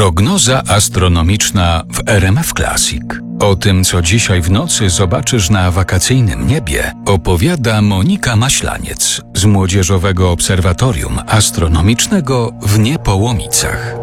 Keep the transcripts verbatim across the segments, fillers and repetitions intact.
Prognoza astronomiczna w R M F Classic. O tym, co dzisiaj w nocy zobaczysz na wakacyjnym niebie, opowiada Monika Maślaniec z Młodzieżowego Obserwatorium Astronomicznego w Niepołomicach.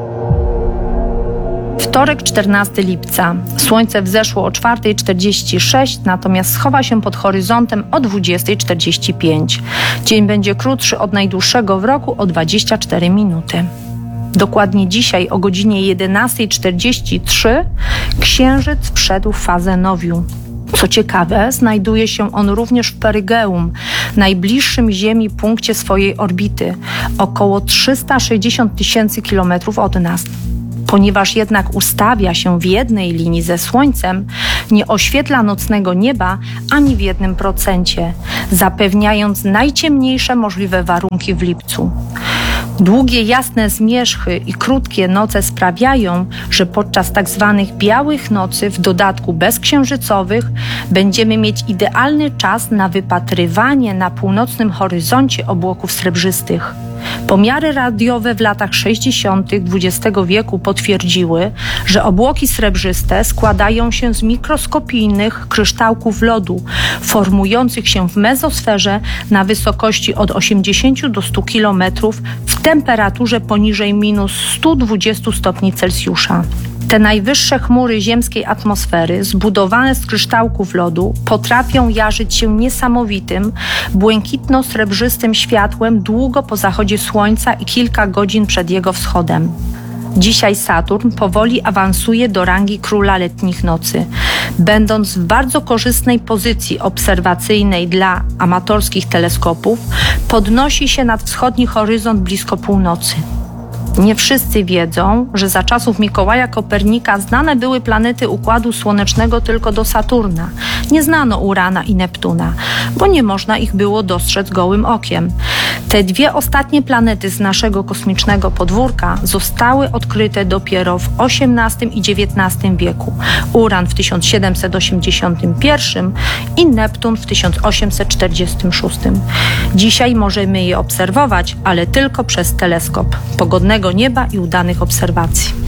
Wtorek, czternastego lipca. Słońce wzeszło o czwarta czterdzieści sześć, natomiast schowa się pod horyzontem o dwudziesta czterdzieści pięć. Dzień będzie krótszy od najdłuższego w roku o dwadzieścia cztery minuty. Dokładnie dzisiaj o godzinie jedenasta czterdzieści trzy Księżyc wszedł w fazę nowiu. Co ciekawe, znajduje się on również w Perygeum, najbliższym Ziemi punkcie swojej orbity, około trzysta sześćdziesiąt tysięcy kilometrów od nas. Ponieważ jednak ustawia się w jednej linii ze Słońcem, nie oświetla nocnego nieba ani w jednym procencie, zapewniając najciemniejsze możliwe warunki w lipcu. Długie, jasne zmierzchy i krótkie noce sprawiają, że podczas tak zwanych białych nocy, w dodatku bezksiężycowych, będziemy mieć idealny czas na wypatrywanie na północnym horyzoncie obłoków srebrzystych. Pomiary radiowe w latach sześćdziesiątych dwudziestego wieku potwierdziły, że obłoki srebrzyste składają się z mikroskopijnych kryształków lodu, formujących się w mezosferze na wysokości od osiemdziesięciu do stu kilometrów w temperaturze poniżej minus stu dwudziestu stopni Celsjusza. Te najwyższe chmury ziemskiej atmosfery, zbudowane z kryształków lodu, potrafią jarzyć się niesamowitym, błękitno-srebrzystym światłem długo po zachodzie Słońca i kilka godzin przed jego wschodem. Dzisiaj Saturn powoli awansuje do rangi króla letnich nocy, będąc w bardzo korzystnej pozycji obserwacyjnej dla amatorskich teleskopów, podnosi się nad wschodni horyzont blisko północy. Nie wszyscy wiedzą, że za czasów Mikołaja Kopernika znane były planety Układu Słonecznego tylko do Saturna. Nie znano Urana i Neptuna, bo nie można ich było dostrzec gołym okiem. Te dwie ostatnie planety z naszego kosmicznego podwórka zostały odkryte dopiero w osiemnastym i dziewiętnastym wieku. Uran w tysiąc siedemset osiemdziesiątym pierwszym i Neptun w tysiąc osiemset czterdziestym szóstym. Dzisiaj możemy je obserwować, ale tylko przez teleskop. Pogodnego nieba i udanych obserwacji.